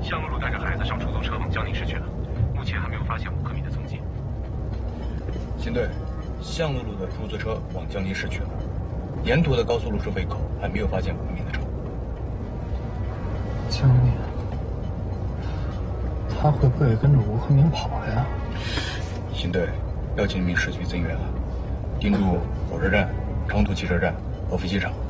向露露带着孩子上出租车往江宁市去了，目前还没有发现5克米的踪迹。 邢队，向露露的出租车往江宁市去了，沿途的高速路收费口还没有发现5克米的车。 江宁，他会不会跟着吴克明跑呀？ 邢队，要请你们市局增援了，盯住火车站、长途汽车站和飞机场。